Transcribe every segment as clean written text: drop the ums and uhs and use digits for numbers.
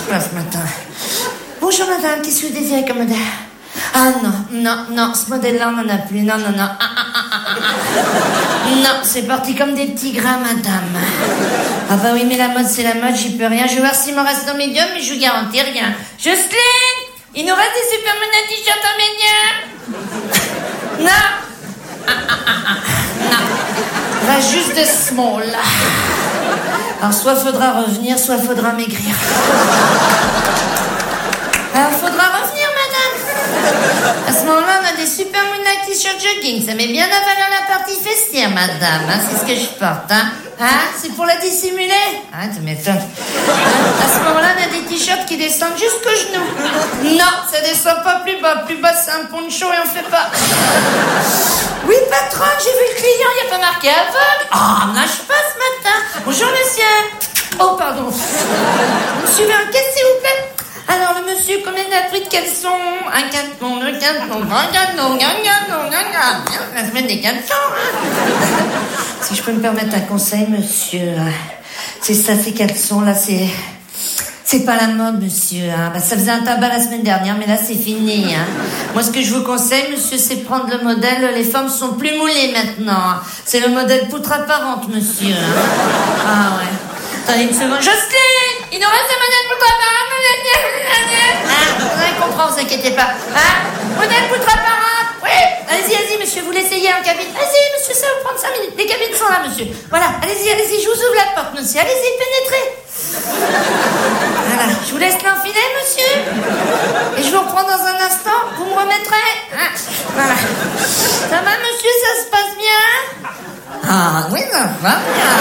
passe ce matin? Bonjour madame, qu'est-ce que vous désirez comme modèle? Ah non, ce modèle-là, on n'en a plus. Non. Non, c'est parti comme des petits grains, madame. Ah bah oui, mais la mode, c'est la mode, j'y peux rien. Je vais voir s'il me reste dans médium, mais je vous garantis rien. Jocelyne, il nous reste des Superman à t-shirt en médium? Non. Non. Va juste de small. Alors, soit faudra revenir, soit faudra maigrir. Alors, faudra revenir, madame. À ce moment-là, on a des super moonlight t-shirt jogging. Ça met bien la valeur la partie festière, madame. Hein, c'est ce que je porte, hein. Hein, c'est pour la dissimuler. Hein, tu m'étonnes. À ce moment-là, on a des t-shirts qui descendent jusqu'aux genoux. Non, ça descend pas plus bas. Plus bas, c'est un poncho et on fait pas. Oui, patron, j'ai vu le client, il n'y a pas marqué aveugle. Oh, nage pas ce matin. Bonjour, monsieur. Oh, pardon. Monsieur veut un caisse, s'il vous plaît? Alors, le monsieur, combien il a pris de caleçons? Un canton, deux cantons, un canton, la semaine des cantons, hein. Si je peux me permettre un conseil, monsieur, c'est ça, ces caleçons-là, c'est pas la mode, monsieur, hein. Bah, ça faisait un tabac la semaine dernière, mais là, c'est fini, hein. Moi, ce que je vous conseille, monsieur, c'est prendre le modèle, les femmes sont plus moulées maintenant. C'est le modèle poutre apparente, monsieur, hein. Ah, ouais. Attendez une seconde. Jocelyne, il nous reste un modèle poutre apparente. Vous allez comprendre, vous inquiétez pas. Hein? Modèle poutre apparente. Oui. Allez-y, monsieur, vous l'essayez en cabine. Allez-y, monsieur, ça va vous prendre 5 minutes. Les cabines sont là, monsieur. Voilà, allez-y, je vous ouvre la porte, monsieur. Allez-y, pénétrez. Voilà, je vous laisse l'enfiler, monsieur. Et je vous reprends dans un instant. Vous me remettrez. Hein? Voilà. Ça va, monsieur, ça se passe bien? Ah, oui, ça va bien.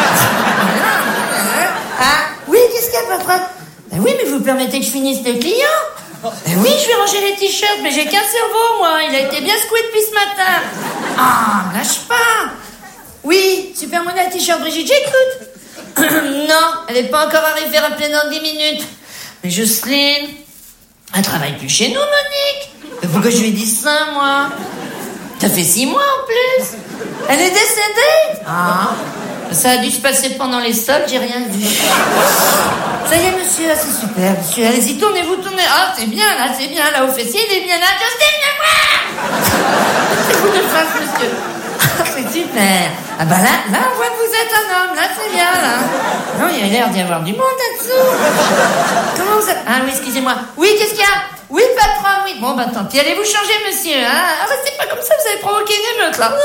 Ah, oui, qu'est-ce qu'il y a, patron? Ben oui, mais vous permettez que je finisse le client? Ben oui, je vais ranger les t-shirts, mais j'ai qu'un cerveau, moi. Il a été bien secoué depuis ce matin. Ah, lâche pas. Oui, super modèle t-shirt Brigitte, j'écoute. Non, elle n'est pas encore arrivée, rappelez dans 10 minutes. Mais Jocelyne, elle travaille plus chez nous, Monique. Mais pourquoi je lui ai dit ça, moi? Ça fait 6 mois en plus. Elle est décédée. Ah, ça a dû se passer pendant les soldes, j'ai rien vu. Ça y est, monsieur, là, c'est super, monsieur. Allez-y, tournez-vous. Ah, c'est bien, là, au fessier, il est bien là. Jocelyne, viens voir. C'est vous de face, monsieur. C'est super. Ah bah là, on voit que vous êtes un homme, là, c'est bien, là. Non, il y a l'air d'y avoir du monde là-dessous. Comment vous êtes? Ah oui, excusez-moi. Oui, qu'est-ce qu'il y a? Oui, patron, oui. Bon, bah tant pis, allez vous changer, monsieur, hein. Restez pas comme ça, vous avez provoqué une émeute, là.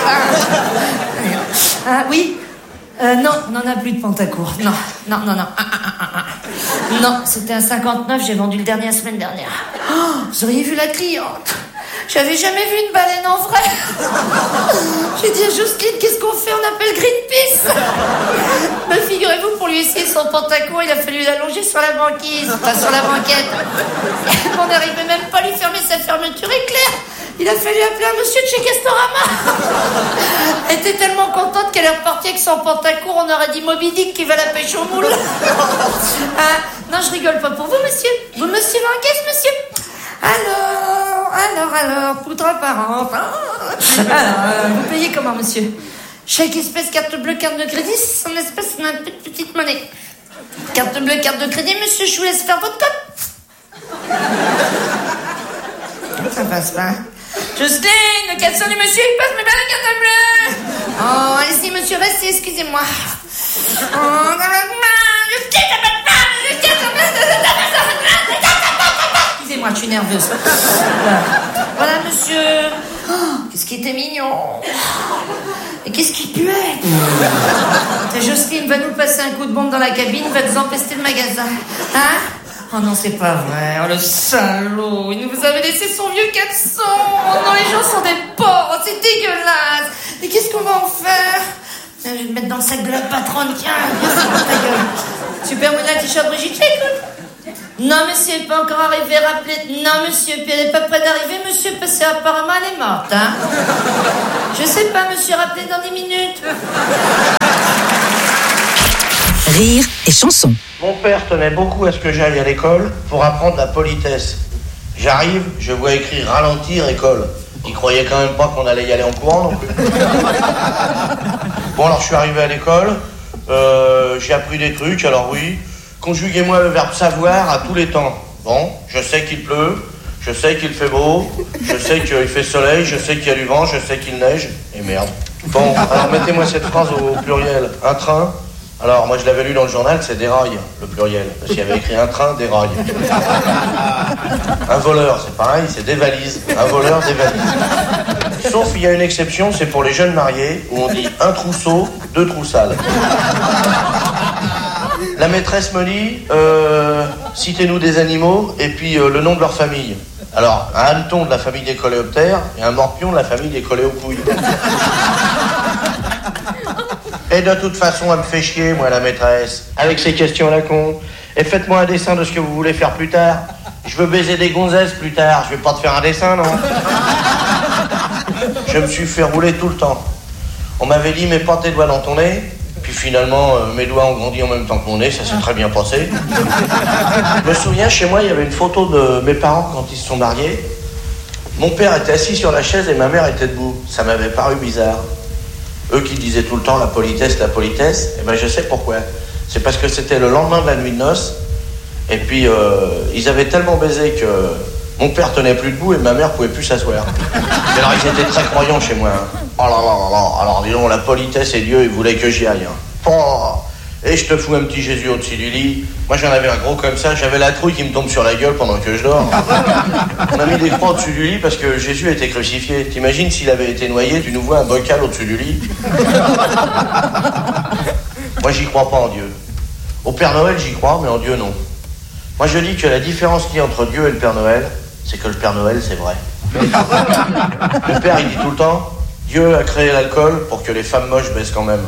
Ah, oui. Non, on n'en a plus de Pantacourt. Non. Non, c'était un 59, j'ai vendu le dernier la semaine dernière. Oh, vous auriez vu la cliente. J'avais jamais vu une baleine en vrai. J'ai dit à Jocelyne, qu'est-ce qu'on fait? On appelle Greenpeace. Mais figurez-vous, pour lui essayer son Pantacourt, il a fallu l'allonger sur la banquise, pas sur la banquette. On n'arrivait même pas à lui fermer sa fermeture éclair. Il a fallu appeler un monsieur de chez Castorama. Elle était tellement contente qu'elle est repartie avec son Pantacourt, on aurait dit Moby Dick qui va la pêche au moule. Non, je rigole pas pour vous, monsieur. Vous me suivez en caisse, monsieur? Alors, poutre apparente. Alors, vous payez comment, monsieur? Chèque espèce, carte bleue, carte de crédit, c'est en espèce, une petite monnaie. Carte bleue, carte de crédit, monsieur, je vous laisse faire votre code. Ça passe pas. Jocelyne, le caleçon du monsieur, il passe, mais pas la carte bleue. Oh, allez-y, monsieur, restez, excusez-moi. Excusez-moi, je suis nerveuse. Voilà, monsieur. Oh, qu'est-ce qui était mignon. Et qu'est-ce qui puait. Jocelyne va nous passer un coup de bombe dans la cabine, va nous empester le magasin. Hein? Oh non, c'est pas vrai. Oh, le salaud. Il nous avait laissé son vieux caleçon. Oh non, les gens sont des porcs. C'est dégueulasse. Et qu'est-ce qu'on va en faire? Je vais le mettre dans le sac de la patronne. Tiens, ta gueule. Super modèle t-shirt Brigitte, écoute. Non, monsieur, elle n'est pas encore arrivée. Rappelez. Non, monsieur, puis elle n'est pas près d'arriver, monsieur, parce qu'apparemment, elle est morte, hein. Je sais pas, monsieur, rappelez dans 10 minutes. Rire et chanson. Mon père tenait beaucoup à ce que j'aille à l'école pour apprendre la politesse. J'arrive, je vois écrire ralentir école. Il croyait quand même pas qu'on allait y aller en courant non plus. Bon, alors je suis arrivé à l'école, j'ai appris des trucs, alors oui. Conjuguez-moi le verbe savoir à tous les temps. Bon, je sais qu'il pleut, je sais qu'il fait beau, je sais qu'il fait soleil, je sais qu'il y a du vent, je sais qu'il neige, et merde. Bon, alors mettez-moi cette phrase au pluriel. Un train. Alors, moi je l'avais lu dans le journal, c'est déraille, le pluriel. Parce qu'il y avait écrit un train, déraille. Un voleur, c'est pareil, c'est des valises. Un voleur, des valises. Sauf il y a une exception, c'est pour les jeunes mariés, où on dit un trousseau, deux troussales. La maîtresse me dit, citez-nous des animaux, et puis le nom de leur famille. Alors, un hanneton de la famille des coléoptères, et un morpion de la famille des coléopouilles. Et de toute façon, elle me fait chier, moi, la maîtresse, avec ses questions à la con. Et faites-moi un dessin de ce que vous voulez faire plus tard. Je veux baiser des gonzesses plus tard, je vais pas te faire un dessin, non? Je me suis fait rouler tout le temps. On m'avait dit, mets pas tes doigts dans ton nez. Puis finalement, mes doigts ont grandi en même temps que mon nez, ça s'est très bien passé. Je me souviens, chez moi, il y avait une photo de mes parents quand ils se sont mariés. Mon père était assis sur la chaise et ma mère était debout. Ça m'avait paru bizarre. Eux qui disaient tout le temps la politesse, eh ben je sais pourquoi. C'est parce que c'était le lendemain de la nuit de noces. Et puis, ils avaient tellement baisé que mon père tenait plus debout et ma mère pouvait plus s'asseoir. Et alors, ils étaient très croyants chez moi. Hein. Oh là là là là. Alors, disons, la politesse et Dieu, ils voulaient que j'y aille. Hein. Oh. Et je te fous un petit Jésus au-dessus du lit. Moi, j'en avais un gros comme ça. J'avais la trouille qui me tombe sur la gueule pendant que je dors. On a mis des croix au-dessus du lit parce que Jésus a été crucifié. T'imagines s'il avait été noyé, tu nous vois un bocal au-dessus du lit. Moi, j'y crois pas en Dieu. Au Père Noël, j'y crois, mais en Dieu, non. Moi, je dis que la différence qu'il y a entre Dieu et le Père Noël, c'est que le Père Noël, c'est vrai. Mon père, il dit tout le temps, Dieu a créé l'alcool pour que les femmes moches baissent quand même.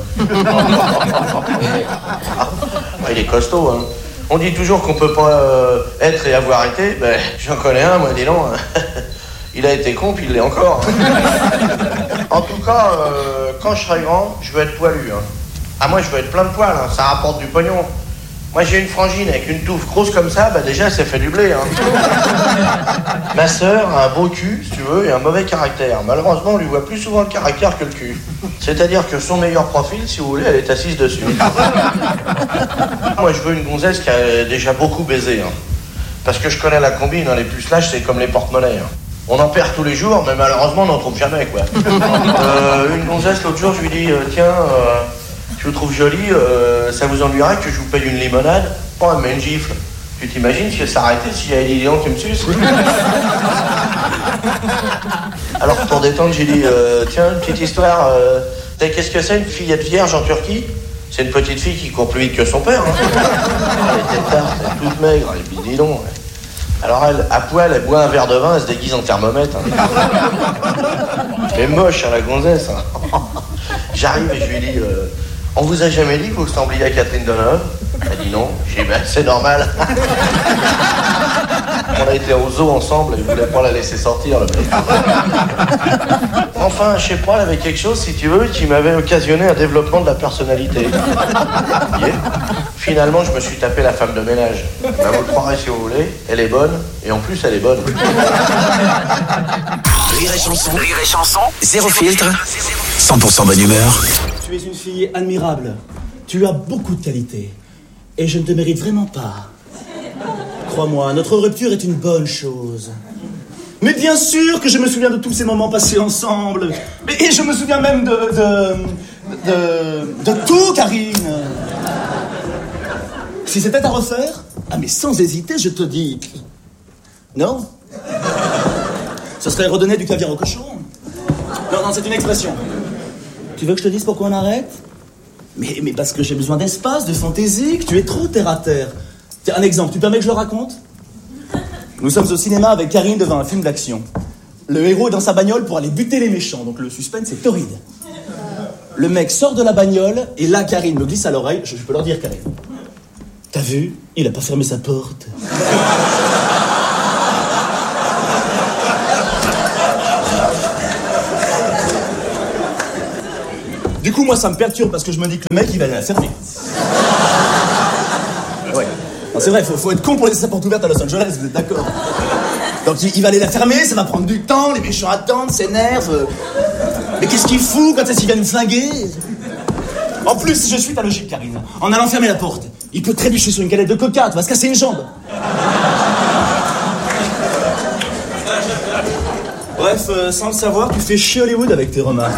Il est costaud, hein. On dit toujours qu'on peut pas être et avoir été. Ben, j'en connais un, moi, dis donc. Il a été con, puis il l'est encore. En tout cas, quand je serai grand, je veux être poilu. Hein. Ah, moi, je veux être plein de poils, hein. Ça rapporte du pognon. Moi, j'ai une frangine avec une touffe grosse comme ça, bah déjà, ça fait du blé. Hein. Ma sœur a un beau cul, si tu veux, et un mauvais caractère. Malheureusement, on lui voit plus souvent le caractère que le cul. C'est-à-dire que son meilleur profil, si vous voulez, elle est assise dessus. Moi, je veux une gonzesse qui a déjà beaucoup baisé. Hein. Parce que je connais la combine, hein. Les pucelages, c'est comme les porte-monnaies. Hein. On en perd tous les jours, mais malheureusement, on n'en trouve jamais, quoi. Une gonzesse, l'autre jour, je lui dis, tiens... je vous trouve jolie, ça vous ennuierait que je vous paye une limonade? Oh, elle met une gifle. Tu t'imagines si elle s'arrêtait, s'il y a des lions qui me sucent? Alors pour détendre, j'ai dit, tiens, une petite histoire, qu'est-ce que c'est une fillette vierge en Turquie? C'est une petite fille qui court plus vite que son père. Hein. Elle était tarte, elle est toute maigre, et puis dis donc. Alors elle, à poil, elle boit un verre de vin, elle se déguise en thermomètre. Hein. Elle est moche à la gonzesse. Hein. J'arrive et je lui dis... on vous a jamais dit que vous ressembliez à Catherine Deneuve? Elle dit non. J'ai dit, ben, c'est normal. On a été au zoo ensemble et je voulais pas la laisser sortir, le mec. Enfin, je sais pas, elle avait quelque chose, si tu veux, qui m'avait occasionné un développement de la personnalité. Yeah. Finalement, je me suis tapé la femme de ménage. Ben, vous le croirez si vous voulez, elle est bonne, et en plus, elle est bonne. Rire et chanson, zéro filtre, 100% bonne humeur. Tu es une fille admirable. Tu as beaucoup de qualités. Et je ne te mérite vraiment pas. Crois-moi, notre rupture est une bonne chose. Mais bien sûr que je me souviens de tous ces moments passés ensemble. Et je me souviens même de tout, Karine. Si c'était à refaire, ah mais sans hésiter, je te dis... Non? Ce serait redonner du caviar au cochon. Non, c'est une expression. Tu veux que je te dise pourquoi on arrête? Mais parce que j'ai besoin d'espace, de fantaisie, que tu es trop terre à terre. Tiens, un exemple, tu permets que je le raconte? Nous sommes au cinéma avec Karine devant un film d'action. Le héros est dans sa bagnole pour aller buter les méchants, donc le suspense est torride. Le mec sort de la bagnole, et là, Karine me glisse à l'oreille, je peux leur dire, Karine. T'as vu? Il a pas fermé sa porte. Du coup, moi, ça me perturbe parce que je me dis que le mec, il va aller la fermer. Ouais. Non, c'est vrai, faut être con pour laisser sa porte ouverte à Los Angeles, vous êtes d'accord? Donc, il va aller la fermer, ça va prendre du temps, les méchants attendent, s'énervent. Mais qu'est-ce qu'il fout quand est-ce qu'il vient nous flinguer? En plus, je suis ta logique, Karine. En allant fermer la porte, Il peut trébucher sur une canette de coca, tu vas se casser une jambe. Bref, sans le savoir, tu fais chier Hollywood avec tes remarques.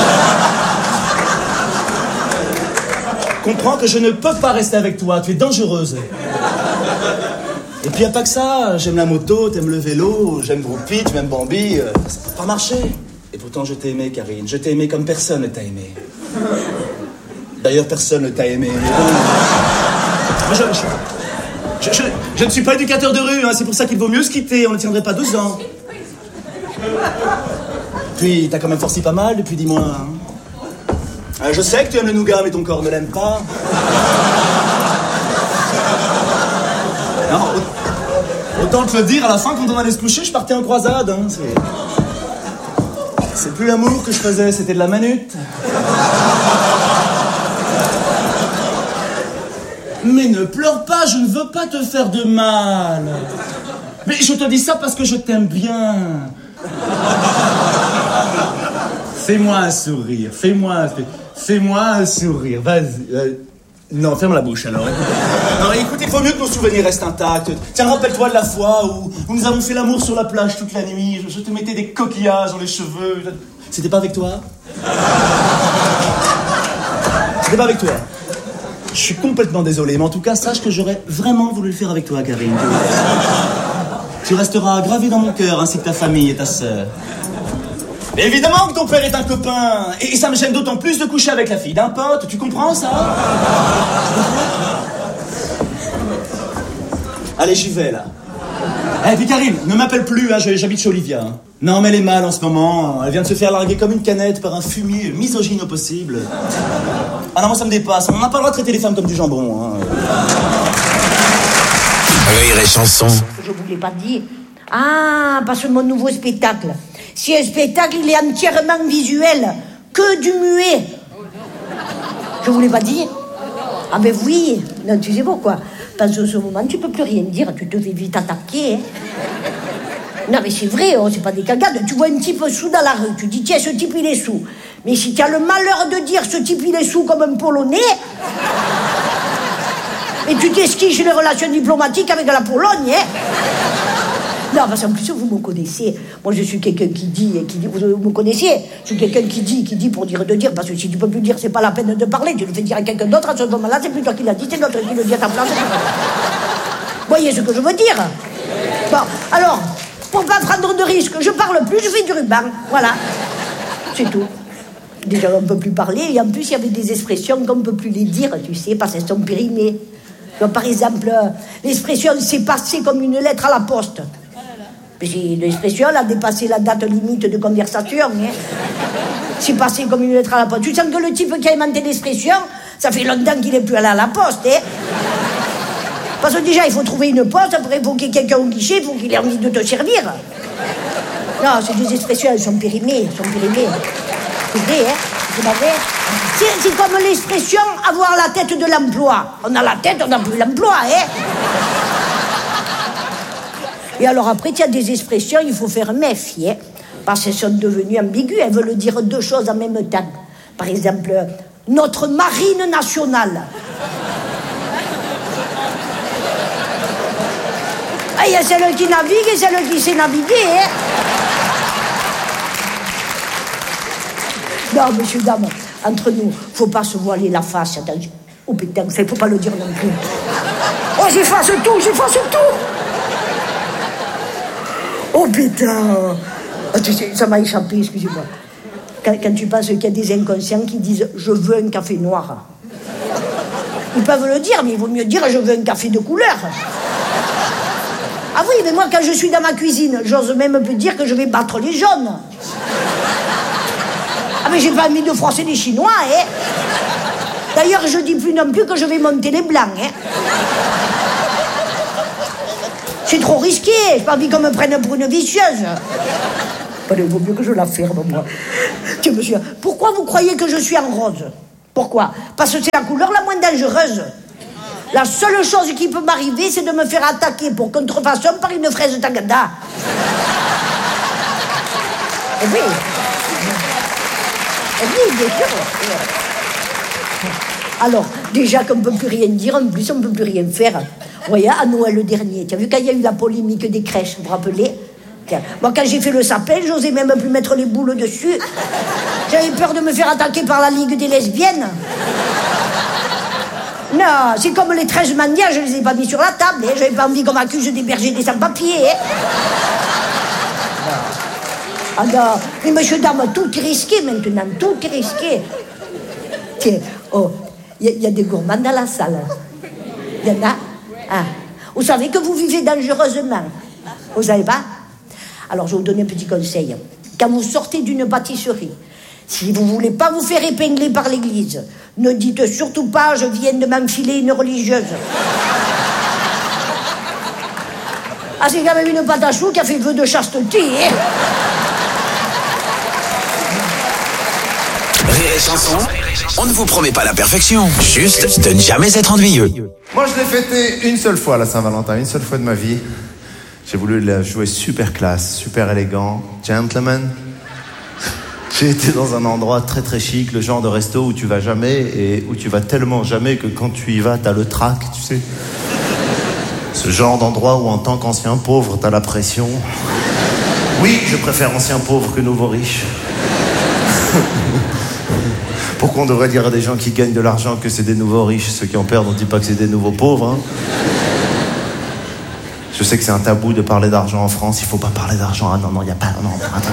Comprends que je ne peux pas rester avec toi, tu es dangereuse. Et puis y a pas que ça, j'aime la moto, t'aimes le vélo, j'aime Groupie, tu m'aimes Bambi, ça peut pas marcher. Et pourtant je t'ai aimé, Karine, je t'ai aimé comme personne ne t'a aimé. D'ailleurs personne ne t'a aimé. Je ne suis pas éducateur de rue, hein, c'est pour ça qu'il vaut mieux se quitter, on ne tiendrait pas 12 ans. Puis t'as quand même forci pas mal depuis 10 mois. Hein. Je sais que tu aimes le nougat, mais ton corps ne l'aime pas. Non, autant te le dire, à la fin, quand on allait se coucher, je partais en croisade. Hein, c'est plus l'amour que je faisais, c'était de la manute. Mais ne pleure pas, je ne veux pas te faire de mal. Mais je te dis ça parce que je t'aime bien. Fais-moi un sourire, fais-moi un sourire, vas-y. Non, ferme la bouche alors. Non, écoute, il faut mieux que nos souvenirs restent intacts. Tiens, rappelle-toi de la fois où nous avons fait l'amour sur la plage toute la nuit. Je te mettais des coquillages dans les cheveux. C'était pas avec toi? C'était pas avec toi. Je suis complètement désolé, mais en tout cas, sache que j'aurais vraiment voulu le faire avec toi, Karine. Tu resteras gravé dans mon cœur, ainsi que ta famille et ta sœur. Mais évidemment que ton père est un copain. Et ça me gêne d'autant plus de coucher avec la fille d'un pote. Tu comprends ça? Allez, j'y vais, là. Eh, puis Karine, ne m'appelle plus, hein, j'habite chez Olivia. Hein. Non, mais elle est mal en ce moment. Elle vient de se faire larguer comme une canette par un fumier misogyne au possible. Ah non, moi ça me dépasse. On n'a pas le droit de traiter les femmes comme du jambon. Hein. Rire et chanson. Je vous l'ai pas dit. Ah, parce que mon nouveau spectacle. Si un spectacle, il est entièrement visuel, que du muet. Je vous l'ai pas dit? Ah ben oui. Non, tu sais pourquoi? Parce que ce moment, tu peux plus rien dire, tu te fais vite attaquer. Hein. Non mais c'est vrai, oh, c'est pas des cagades. Tu vois un type sous dans la rue, tu dis tiens, ce type il est sous. Mais si tu as le malheur de dire ce type il est sous comme un Polonais, et tu t'esquiches les relations diplomatiques avec la Pologne, hein. Non, parce qu'en plus, vous me connaissez. Moi, je suis quelqu'un qui dit, vous me connaissez. Je suis quelqu'un qui dit pour dire de dire, parce que si tu peux plus dire, c'est pas la peine de parler. Tu le fais dire à quelqu'un d'autre, à ce moment-là, c'est plus toi qui l'as dit, c'est l'autre qui le dit à ta place. Vous voyez ce que je veux dire? Bon, alors, pour pas prendre de risques, je parle plus, je fais du ruban. Voilà. C'est tout. Déjà, on ne peut plus parler, et en plus, il y avait des expressions qu'on ne peut plus les dire, tu sais, parce qu'elles sont périmées. Donc, par exemple, l'expression « c'est passé comme une lettre à la poste ». L'expression, elle a dépassé la date limite de conversation. Hein. C'est passé comme une lettre à la poste. Tu sens que le type qui a inventé l'expression, ça fait longtemps qu'il n'est plus allé à la poste. Hein. Parce que déjà, il faut trouver une poste, après il faut qu'il y ait quelqu'un au guichet, il faut qu'il ait envie de te servir. Non, c'est des expressions, elles sont périmées, C'est vrai, hein. C'est pas vrai. C'est comme l'expression avoir la tête de l'emploi. On a la tête, on n'a plus l'emploi, hein. Et alors après, il y a des expressions, il faut faire méfier, hein, parce qu'elles sont devenues ambiguës, elles veulent dire deux choses en même temps. Par exemple, notre marine nationale. Ah, il y a celle qui navigue et celle qui sait naviguer, hein. Non, monsieur, dame, entre nous, faut pas se voiler la face. Attention. Oh putain, ça, il faut pas le dire non plus. Oh, j'efface tout. Oh putain. Oh, tu sais, ça m'a échappé, excusez-moi. Quand tu penses qu'il y a des inconscients qui disent « je veux un café noir ». Ils peuvent le dire, mais il vaut mieux dire « je veux un café de couleur ». Ah oui, mais moi, quand je suis dans ma cuisine, j'ose même plus dire que je vais battre les jaunes. Ah mais j'ai pas envie de froisser les Chinois, hein. D'ailleurs, je dis plus non plus que je vais monter les blancs, hein. C'est trop risqué, j'ai pas envie qu'on me prenne pour une vicieuse. Il vaut mieux que je la ferme, moi. Tiens, monsieur, pourquoi vous croyez que je suis en rose? Pourquoi? Parce que c'est la couleur la moins dangereuse. La seule chose qui peut m'arriver, c'est de me faire attaquer pour contrefaçon par une fraise Tagada. Eh oui. Eh oui, bien sûr. Alors, déjà qu'on ne peut plus rien dire, en plus on ne peut plus rien faire. Vous voyez, à Noël dernier, tu as vu quand il y a eu la polémique des crèches, vous vous rappelez? Moi, quand j'ai fait le sapin, j'osais même plus mettre les boules dessus. J'avais peur de me faire attaquer par la Ligue des lesbiennes. Non, c'est comme les 13 mandias, je les ai pas mis sur la table. J'avais pas envie qu'on m'accuse d'héberger des sans-papiers. Ah non, mais monsieur, dame, tout est risqué maintenant, tout est risqué. Tiens, oh, il y a des gourmands dans la salle. Il y en a? Ah. Vous savez que vous vivez dangereusement. Vous savez pas? Alors, je vais vous donner un petit conseil. Quand vous sortez d'une pâtisserie, si vous voulez pas vous faire épingler par l'église, ne dites surtout pas « je viens de m'enfiler une religieuse ». Ah, c'est quand même une pâte à choux qui a fait vœu de chasteté, hein. Rire et chanson, on ne vous promet pas la perfection, juste de ne jamais être ennuyeux. Moi, je l'ai fêté une seule fois, la Saint-Valentin, une seule fois de ma vie. J'ai voulu la jouer super classe, super élégant, gentleman. J'ai été dans un endroit très très chic, le genre de resto où tu vas jamais et où tu vas tellement jamais que quand tu y vas, t'as le trac, tu sais. Ce genre d'endroit où en tant qu'ancien pauvre, t'as la pression. Oui, je préfère ancien pauvre que nouveau riche. Pourquoi on devrait dire à des gens qui gagnent de l'argent que c'est des nouveaux riches? Ceux qui en perdent, on dit pas que c'est des nouveaux pauvres, hein. Je sais que c'est un tabou de parler d'argent en France, il faut pas parler d'argent. Ah non, il n'y a pas... Non, attends,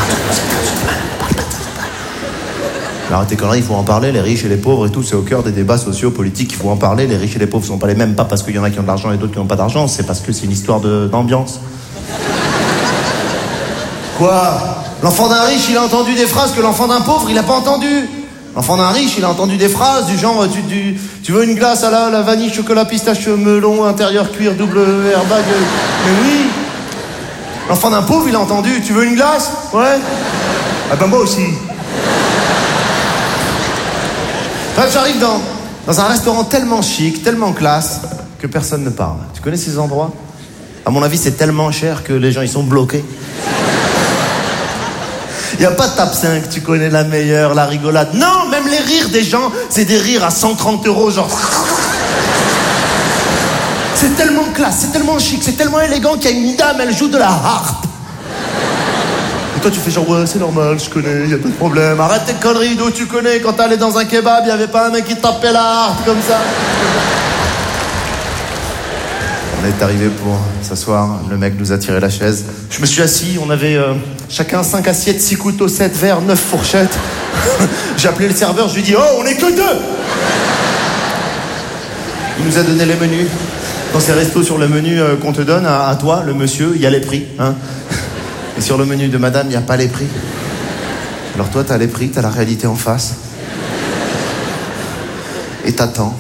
alors tes conneries, il faut en parler, les riches et les pauvres et tout, c'est au cœur des débats sociaux-politiques, il faut en parler. Les riches et les pauvres sont pas les mêmes, pas parce qu'il y en a qui ont de l'argent et d'autres qui n'ont pas d'argent, c'est parce que c'est une histoire d'ambiance. Quoi? L'enfant d'un riche, il a entendu des phrases que l'enfant d'un pauvre, il a pas entendu. L'enfant d'un riche, il a entendu des phrases du genre tu veux une glace à la vanille, chocolat, pistache, melon, intérieur, cuir, double airbag. Mais oui. L'enfant d'un pauvre, il a entendu tu veux une glace? Ouais. Ah ben moi aussi. Bref, j'arrive dans un restaurant tellement chic, tellement classe, que personne ne parle. Tu connais ces endroits? À mon avis, c'est tellement cher que les gens, ils sont bloqués. Il n'y a pas de tape 5, tu connais la meilleure, la rigolade. Non, même les rires des gens, c'est des rires à 130 €, genre... C'est tellement classe, c'est tellement chic, c'est tellement élégant qu'il y a une dame, elle joue de la harpe. Et toi, tu fais genre, ouais, c'est normal, je connais, y a pas de problème. Arrête tes conneries, d'où tu connais? Quand t'allais dans un kebab, y avait pas un mec qui tapait la harpe comme ça. On est arrivé pour s'asseoir, le mec nous a tiré la chaise. Je me suis assis, on avait chacun 5 assiettes, 6 couteaux, 7 verres, 9 fourchettes. J'ai appelé le serveur, je lui ai dit « Oh, on est que 2 !» Il nous a donné les menus. Dans ces restos, sur le menu qu'on te donne, à toi, le monsieur, il y a les prix. Hein. Et sur le menu de madame, il n'y a pas les prix. Alors toi, t'as les prix, t'as la réalité en face. Et t'attends.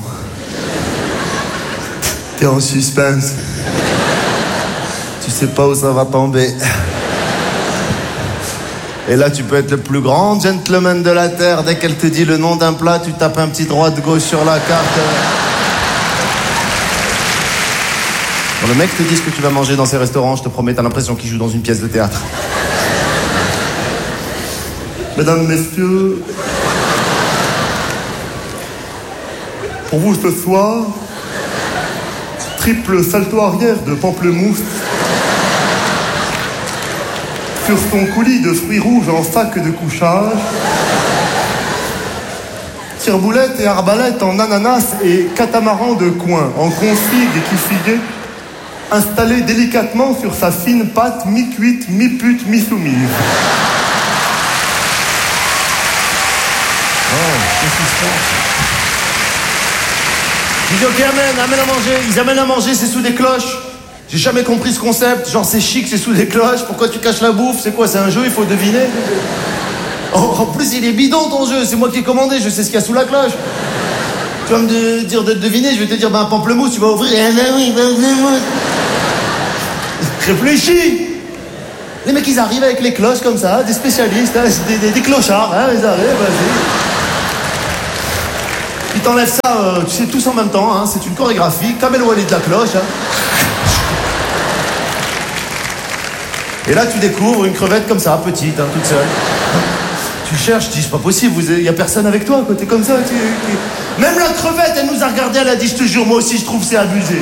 T'es en suspense. Tu sais pas où ça va tomber. Et là, tu peux être le plus grand gentleman de la Terre. Dès qu'elle te dit le nom d'un plat, tu tapes un petit droite-gauche sur la carte. Quand le mec te dit ce que tu vas manger dans ces restaurants, je te promets, t'as l'impression qu'il joue dans une pièce de théâtre. Mesdames, messieurs, pour vous ce soir, triple salto arrière de pamplemousse sur son coulis de fruits rouges en sac de couchage, tire-boulette et arbalète en ananas et catamaran de coin en config et qui figuait, installé délicatement sur sa fine pâte mi-cuite, mi-pute, mi-soumise. Oh, qu'est-ce qui se passe? Je dis ok, amène à manger. Ils amènent à manger, c'est sous des cloches. J'ai jamais compris ce concept. Genre c'est chic, c'est sous des cloches. Pourquoi tu caches la bouffe? C'est quoi? C'est un jeu, il faut deviner. En plus, il est bidon ton jeu. C'est moi qui ai commandé, je sais ce qu'il y a sous la cloche. Tu vas me dire de deviner, je vais te dire ben pamplemousse, tu vas ouvrir. Ah ben oui, pamplemousse. Réfléchis. Les mecs, ils arrivent avec les cloches comme ça, des spécialistes, hein, des clochards, hein, ils arrivent, vas-y. Ils t'enlèvent ça, tu sais, tous en même temps, hein, c'est une chorégraphie, Kamel Wally de la cloche. Hein. Et là, tu découvres une crevette comme ça, petite, hein, toute seule. Tu Tu cherches, je dis, c'est pas possible, y a personne avec toi, quoi, t'es comme ça, Même la crevette, elle nous a regardé, elle a dit, je te jure, moi aussi, je trouve c'est abusé.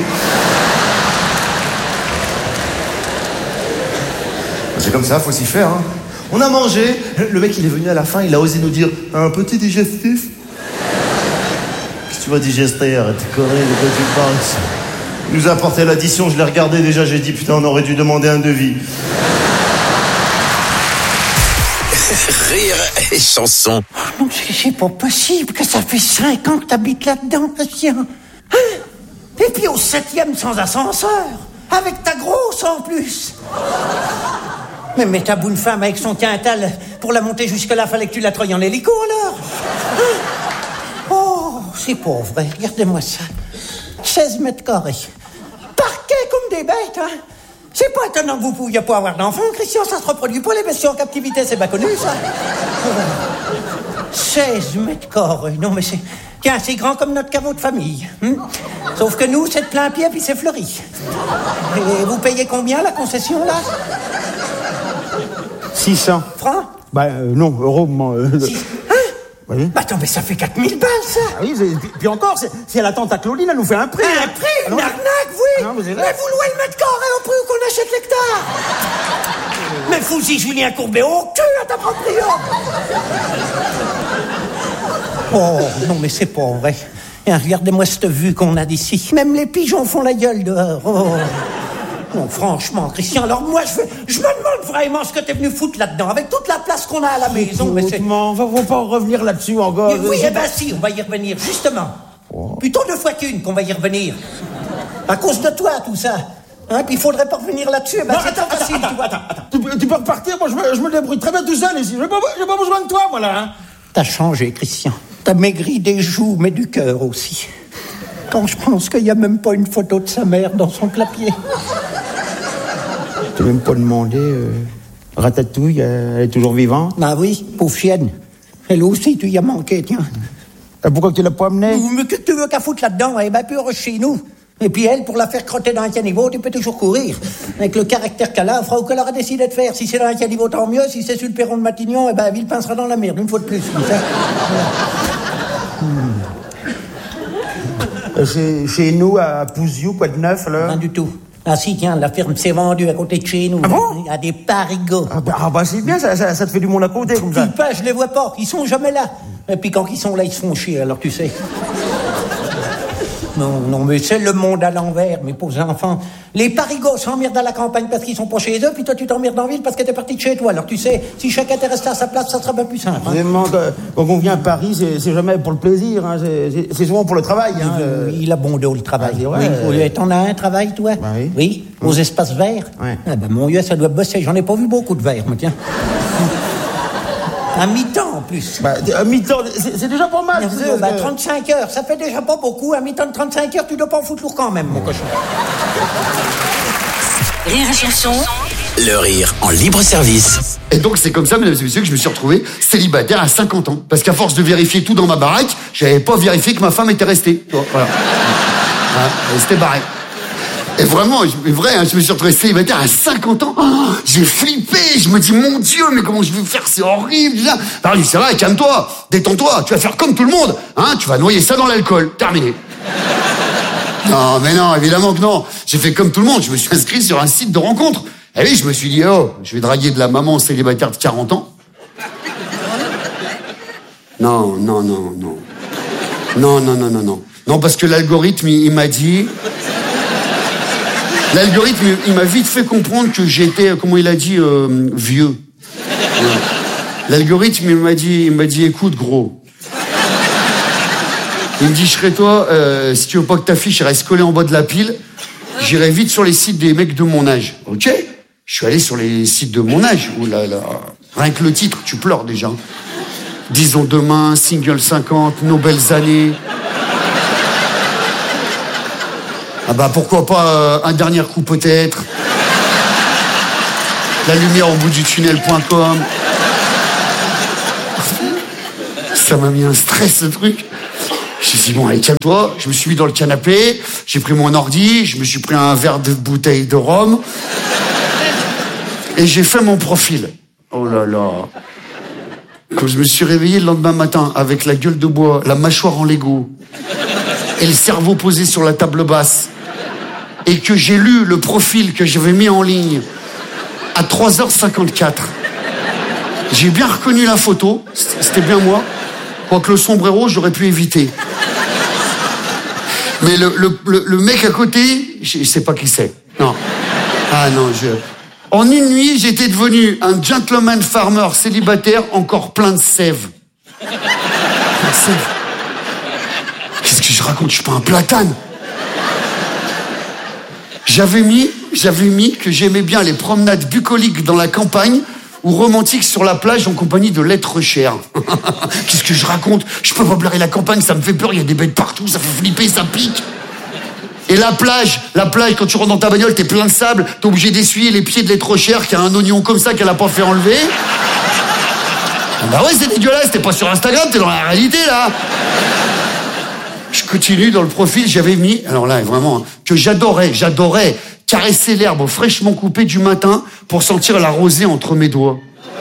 C'est comme ça, faut s'y faire, hein. On a mangé, le mec, il est venu à la fin, il a osé nous dire, un petit digestif. Qu'est-ce que tu vas digester, arrête tes conneries, de quoi tu parles? Il nous a apporté l'addition, je l'ai regardé déjà, j'ai dit, putain, on aurait dû demander un devis. Rire et chanson. Non, c'est pas possible que ça fait 5 ans que t'habites là-dedans, Christian. Hein? Et puis au 7e sans ascenseur, avec ta grosse en plus. Mais ta bonne femme avec son quintal, pour la monter jusque-là, fallait que tu la treuilles en hélico alors. Hein? Oh, c'est pas vrai, regardez-moi ça. 16 mètres carrés. Parquet comme des bêtes, hein. C'est pas étonnant que vous pouviez pas avoir d'enfants, Christian, ça se reproduit pas, les bestiaux en captivité, c'est pas connu, ça. 16 mètres carrés, non mais c'est... Tiens, c'est grand comme notre caveau de famille. Sauf que nous, c'est de plein pied, puis c'est fleuri. Et vous payez combien, la concession, là? 600. Francs? Non, euros. Hein? Oui. Attends, mais ça fait 4000 balles, ça. Ah oui, puis encore, c'est la tante à Claudine, elle nous fait un prix. Un prix? Une arnaque, oui. Non, mais vous louez le mètre carré au prix où qu'on achète l'hectare. Mais fous-y Julien Courbet au cul à ta proprio. Oh, non, mais c'est pas vrai. Et regardez-moi cette vue qu'on a d'ici. Même les pigeons font la gueule dehors. Oh. Non, franchement, Christian, alors moi, je me demande vraiment ce que t'es venu foutre là-dedans, avec toute la place qu'on a à la maison. Mais c'est... On va pas revenir là-dessus encore. Oui, si, on va y revenir, justement. Oh. Plutôt 2 fois qu'une qu'on va y revenir. À cause de toi, tout ça. Hein, puis il faudrait pas revenir là-dessus. Non, attends. Tu peux repartir, moi je me débrouille très bien tout seul ici. J'ai pas besoin de toi, moi, là. Hein. T'as changé, Christian. T'as maigri des joues, mais du cœur aussi. Quand je pense qu'il y a même pas une photo de sa mère dans son clapier. Tu n'as même pas demandé, Ratatouille, elle est toujours vivante? Ah oui, pauvre chienne. Elle aussi, tu y as manqué, tiens. Et pourquoi tu l'as pas amenée? Mais que tu veux qu'à foutre là-dedans? Elle est bien plus heureuse chez nous. Et puis elle, pour la faire crotter dans un caniveau, tu peux toujours courir. Avec le caractère qu'elle a, fera ou qu'elle aura décidé de faire. Si c'est dans un caniveau, tant mieux. Si c'est sur le perron de Matignon, eh ben, la ville pincera dans la merde, une fois de plus. Chez nous, à Pouziou, quoi de neuf, là? Rien du tout. Ah si, tiens, la ferme s'est vendue à côté de chez nous. Ah bon? Il y a des parigots. Ah bah c'est bien, ça te fait du monde à côté, comme ça. Pas, je les vois pas, ils sont jamais là. Et puis quand ils sont là, ils se font chier, alors tu sais. Non, mais c'est le monde à l'envers, mes pauvres enfants. Les parigots s'emmerdent à la campagne parce qu'ils sont pas chez eux, puis toi tu t'emmerdes en ville parce que t'es parti de chez toi. Alors tu sais, si chacun était resté à sa place, ça serait bien plus simple. Hein. Vraiment, quand on vient à Paris, c'est jamais pour le plaisir, hein. C'est souvent pour le travail. Hein. Il a bon dos, le travail. Ah, ouais, oui. T'en as un travail, toi? Bah, oui. Oui, aux espaces verts? Ouais. Ah ben mon Dieu, ça doit bosser. J'en ai pas vu beaucoup de verts, moi, tiens. À mi-temps, en plus. À mi-temps, c'est déjà pas mal. 35 heures, ça fait déjà pas beaucoup. À mi-temps de 35 heures, tu dois pas en foutre lourd quand même, mon cochon. Rire et chanson. Le rire en libre service. Et donc c'est comme ça, mesdames et messieurs, que je me suis retrouvé célibataire à 50 ans. Parce qu'à force de vérifier tout dans ma baraque, j'avais pas vérifié que ma femme était restée. Voilà. Elle s'était barrée. Et vraiment, je me suis retrouvé célibataire à 50 ans. Oh, j'ai flippé, je me dis, mon Dieu, mais comment je vais faire, c'est horrible. Alors, je dis, ça va, calme-toi, détends-toi, tu vas faire comme tout le monde. Hein, tu vas noyer ça dans l'alcool, terminé. Non, mais non, évidemment que non. J'ai fait comme tout le monde, je me suis inscrit sur un site de rencontre. Et oui, je me suis dit, oh, je vais draguer de la maman célibataire de 40 ans. Non. Non, parce que l'algorithme, il m'a dit... L'algorithme, il m'a vite fait comprendre que j'étais, comment il a dit, vieux. Ouais. L'algorithme, il m'a dit, écoute, gros. Il me dit, je serais toi, si tu veux pas que ta fiche reste collée en bas de la pile, j'irai vite sur les sites des mecs de mon âge. Ok? Je suis allé sur les sites de mon âge. Oh là là. Rien que le titre, tu pleures déjà. Disons demain, single 50, nos belles années. Ah bah pourquoi pas un dernier coup peut-être. La lumière au bout du tunnel.com. Ça m'a mis un stress ce truc. J'ai dit bon allez calme-toi. Je me suis mis dans le canapé, j'ai pris mon ordi, je me suis pris un verre de bouteille de rhum et j'ai fait mon profil. Oh là là. Quand je me suis réveillé le lendemain matin avec la gueule de bois, la mâchoire en Lego et le cerveau posé sur la table basse et que j'ai lu le profil que j'avais mis en ligne à 3h54, j'ai bien reconnu la photo, c'était bien moi, quoique le sombrero j'aurais pu éviter. Mais le mec à côté, je sais pas qui c'est. Non. Ah non, En une nuit, j'étais devenu un gentleman farmer célibataire encore plein de sève. Qu'est-ce que je raconte? Je suis pas un platane. J'avais mis que j'aimais bien les promenades bucoliques dans la campagne ou romantiques sur la plage en compagnie de l'être cher. Qu'est-ce que je raconte? Je peux pas blairer la campagne, ça me fait peur, il y a des bêtes partout, ça fait flipper, ça pique. Et la plage, quand tu rentres dans ta bagnole, t'es plein de sable, t'es obligé d'essuyer les pieds de l'être cher qui a un oignon comme ça qu'elle a pas fait enlever. Bah ouais, c'est dégueulasse, t'es pas sur Instagram, t'es dans la réalité, là. Je continue dans le profil, j'avais mis, alors là, vraiment, hein, que j'adorais caresser l'herbe fraîchement coupée du matin pour sentir la rosée entre mes doigts.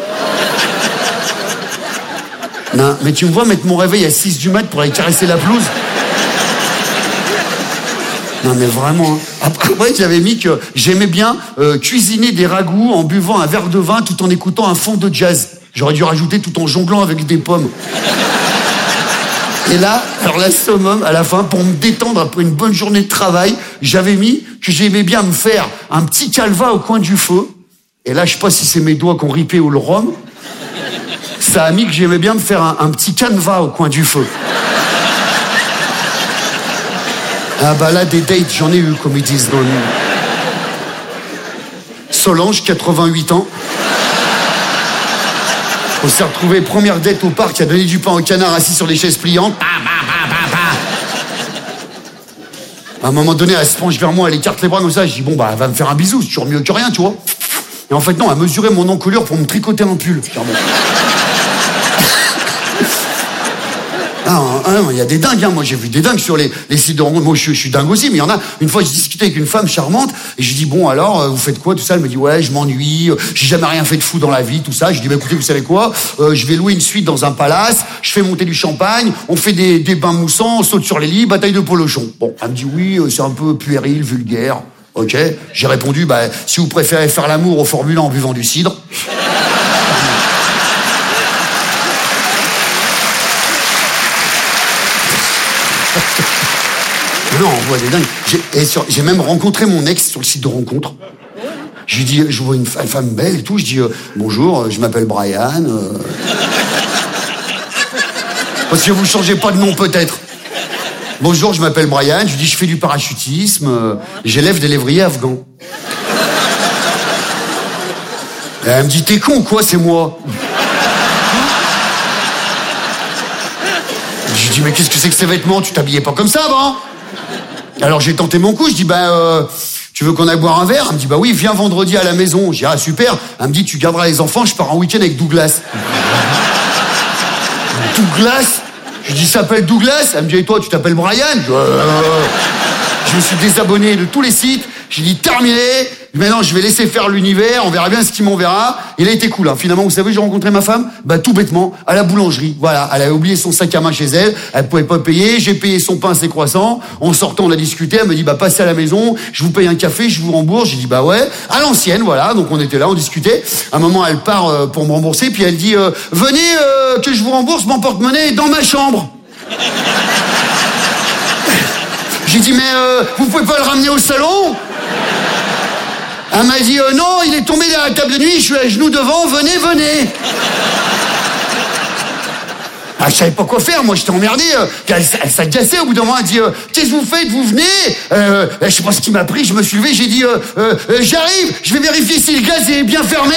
Non, mais tu me vois mettre mon réveil à 6 du mat pour aller caresser la pelouse? Non mais vraiment. Après j'avais mis que j'aimais bien cuisiner des ragoûts en buvant un verre de vin tout en écoutant un fond de jazz. J'aurais dû rajouter tout en jonglant avec des pommes. Et là, alors la summum, à la fin, pour me détendre après une bonne journée de travail, j'avais mis que j'aimais bien me faire un petit calva au coin du feu. Et là, je sais pas si c'est mes doigts qui ont ripé ou le rhum. Ça a mis que j'aimais bien me faire un petit canevas au coin du feu. Ah bah là, des dates, j'en ai eu, comme ils disent dans le monde. Solange, 88 ans. On s'est retrouvé première date au parc, qui a donné du pain au canard assis sur les chaises pliantes. À un moment donné, elle se penche vers moi, elle écarte les bras comme ça. Je dis, bon, bah, elle va me faire un bisou, c'est toujours mieux que rien, tu vois. Et en fait, non, elle mesurait mon encolure pour me tricoter un pull. Il y a des dingues, hein. Moi j'ai vu des dingues sur les sites de rencontres. Moi je suis dingue aussi, mais il y en a. Une fois j'ai discuté avec une femme charmante et je dis bon alors vous faites quoi tout ça? Elle me dit ouais je m'ennuie, j'ai jamais rien fait de fou dans la vie, tout ça. Je dis bah écoutez vous savez quoi, je vais louer une suite dans un palace, je fais monter du champagne, on fait des bains moussants, on saute sur les lits, bataille de polochon. Bon elle me dit oui c'est un peu puéril, vulgaire. Ok, j'ai répondu bah si vous préférez faire l'amour au Formule 1 en buvant du cidre. Non, on voit des dingues. J'ai même rencontré mon ex sur le site de rencontre. Je lui dis, je vois une femme belle et tout. Je dis, bonjour, je m'appelle Brian. Parce que vous changez pas de nom peut-être. Bonjour, je m'appelle Brian. Je lui dis, je fais du parachutisme. J'élève des lévriers afghans. Et elle me dit, t'es con ou quoi, c'est moi. Je lui dis, mais qu'est-ce que c'est que ces vêtements? Tu t'habillais pas comme ça avant? Alors j'ai tenté mon coup, je dis, tu veux qu'on aille boire un verre? Elle me dit, bah oui, viens vendredi à la maison. Je dis, ah super. Elle me dit, tu garderas les enfants, je pars en week-end avec Douglas. Douglas? Je dis, ça s'appelle Douglas? Elle me dit, et toi, tu t'appelles Brian? Je me suis désabonné de tous les sites. J'ai dit, terminé. Maintenant, je vais laisser faire l'univers. On verra bien ce qu'il m'enverra. Il a été cool, hein. Finalement, vous savez, j'ai rencontré ma femme, tout bêtement, à la boulangerie. Voilà. Elle avait oublié son sac à main chez elle. Elle pouvait pas payer. J'ai payé son pain, ses croissants. En sortant, on a discuté. Elle me dit, passez à la maison. Je vous paye un café, je vous rembourse. J'ai dit, ouais. À l'ancienne, voilà. Donc, on était là, on discutait. À un moment, elle part pour me rembourser. Puis elle dit, venez, que je vous rembourse mon porte-monnaie dans ma chambre. J'ai dit, mais vous pouvez pas le ramener au salon? Elle m'a dit, non, il est tombé derrière la table de nuit, je suis à genoux devant, venez. Ah, je savais pas quoi faire, moi j'étais emmerdé. Elle s'agaçait au bout d'un moment, elle dit, qu'est-ce que vous faites, vous venez? Je sais pas ce qui m'a pris, je me suis levé, j'ai dit, j'arrive, je vais vérifier si le gaz est bien fermé.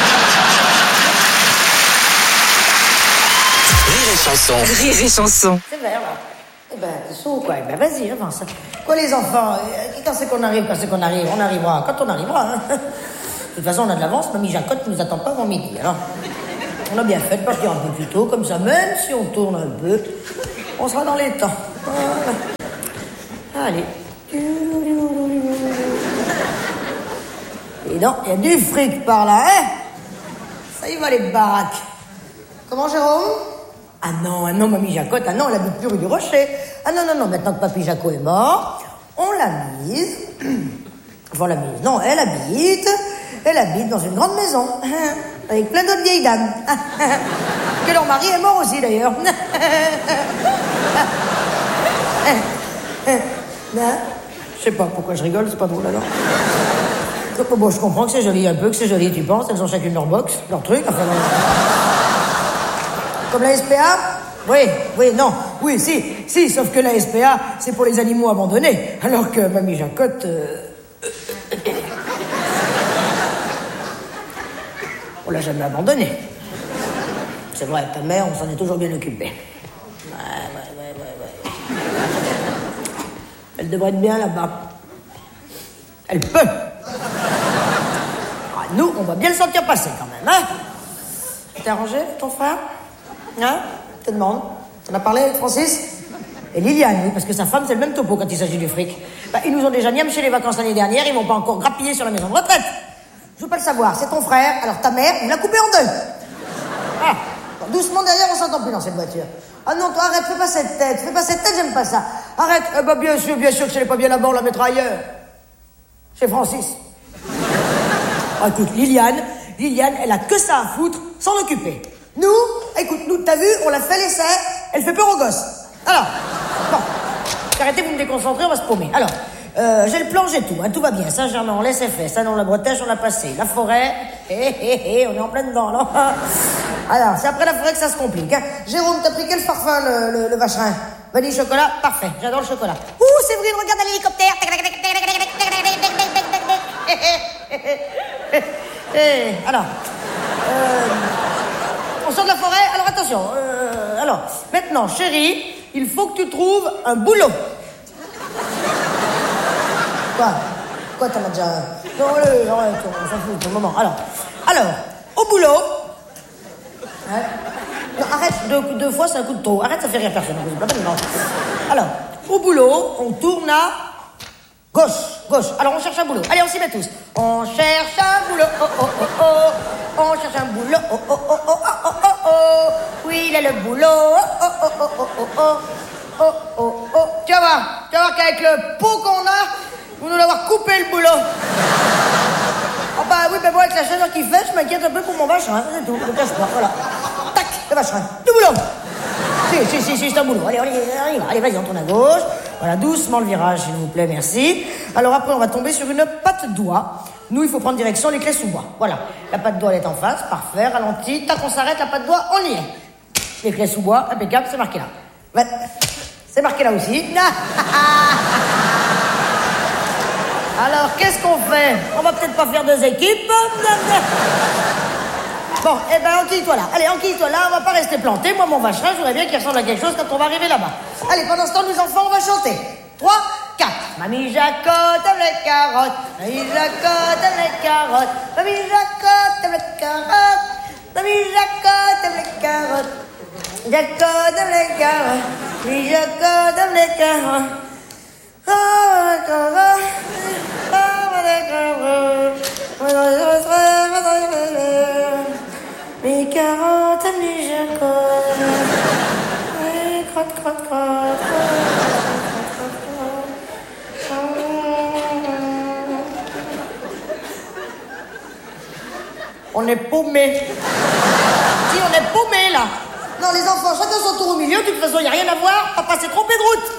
Rire et chanson. C'est vert, là. T'es chaud, quoi. Vas-y, avance. Quoi, les enfants? Quand c'est qu'on arrive? On arrivera. Quand on arrivera, hein. De toute façon, on a de l'avance. Mamie Jacotte nous attend pas avant midi, alors. On a bien fait de partir un peu plus tôt, comme ça, même si on tourne un peu, on sera dans les temps. Voilà. Allez. Et donc, il y a du fric par là, hein? Ça y va, les baraques. Comment, Jérôme? Ah non, mamie Jacotte, ah non, elle habite plus rue du Rocher. Ah non, maintenant que papy Jaco est mort, on l'a mise. Enfin, la mise, non, elle habite dans une grande maison, avec plein d'autres vieilles dames. Que leur mari est mort aussi, d'ailleurs. Je sais pas pourquoi je rigole, c'est pas drôle, alors. Bon, je comprends que c'est joli un peu, que c'est joli, tu penses, elles ont chacune leur box, leur truc, enfin... Comme la SPA? Oui, si, sauf que la SPA, c'est pour les animaux abandonnés, alors que mamie Jacotte... On l'a jamais abandonnée. C'est vrai, ta mère, on s'en est toujours bien occupé. Ouais. Elle devrait être bien là-bas. Elle peut. Nous, on va bien le sentir passer quand même, hein? T'es arrangé avec ton frère? Hein? Je te demande. T'en as parlé avec Francis? Et Liliane, oui, parce que sa femme, c'est le même topo quand il s'agit du fric. Ils nous ont déjà niamché les vacances l'année dernière, ils vont pas encore grappiller sur la maison de retraite. Je veux pas le savoir, c'est ton frère, alors ta mère, il l'a coupé en deux. Ah. Bon, doucement derrière, on s'entend plus dans cette voiture. Ah non, toi, arrête, fais pas cette tête, j'aime pas ça. Arrête, bien sûr que si elle est pas bien là-bas, on la mettra ailleurs. Chez Francis. Écoute, Liliane, elle a que ça à foutre, s'en occuper. Nous, t'as vu, on l'a fait l'essai, elle fait peur aux gosses. Alors, bon, arrêtez, vous me déconcentrez, on va se paumer. Alors, j'ai le plan, j'ai tout, hein, tout va bien. Saint-Germain, on laisse faire. Ça, dans la Bretèche, on l'a passé. La forêt, on est en pleine dedans, non? Alors, c'est après la forêt que ça se complique, hein. Jérôme, t'as pris quel parfum, le vacherin? Vanille chocolat? Parfait, j'adore le chocolat. Séverine, regarde à l'hélicoptère. Alors, on sort de la forêt, alors attention, alors, maintenant, chérie, il faut que tu trouves un boulot. Quoi, t'en as déjà... Non, allez, arrête, on s'en fout pour le moment. Alors, au boulot... Hein? Non, arrête, deux fois, c'est un coup de trop. Arrête, ça fait rire personne. Alors, au boulot, on tourne à... Gauche. Alors, on cherche un boulot. Allez, on s'y met tous. On cherche un boulot, On cherche un boulot, Oui, il est le boulot, Tu vas voir qu'avec le pot qu'on a, vous nous l'avoir coupé le boulot. Oui, mais bon, avec la chaleur qu'il fait, je m'inquiète un peu pour mon vacherin, c'est tout, ne cache pas, voilà. Tac, le vacherin, du boulot. Si, c'est un boulot. Allez, vas-y, on tourne à gauche. Voilà, doucement le virage, s'il vous plaît, merci. Alors après, on va tomber sur une patte doigt. Nous, il faut prendre direction les clés sous bois. Voilà, la patte doigt, elle est en face, parfait, ralenti. Tac, on s'arrête, la patte doigt, on y est. Les clés sous bois, impeccable, c'est marqué là. Ouais, c'est marqué là aussi. Alors, qu'est-ce qu'on fait? On va peut-être pas faire deux équipes. Bon, enquille-toi là. Allez, enquille-toi là, on va pas rester planté. Moi, mon vacherin, je voudrais bien qu'il ressemble à quelque chose quand on va arriver là-bas. Allez, pendant ce temps, nous enfants, on va chanter. 3, 4. Mamie Jacotte aime les carottes. Mamie Jacotte aime les carottes. Mamie Jacotte aime les carottes. Mamie Jacotte aime les carottes. Jacotte aime les carottes. Mamie Jacotte aime les carottes. Mes carottes, mes jacottes. Crotte. On est paumés. Si, on est paumés, là. Non, les enfants, chacun son tour au milieu. De toute façon, il n'y a rien à voir. Papa s'est trompé de route.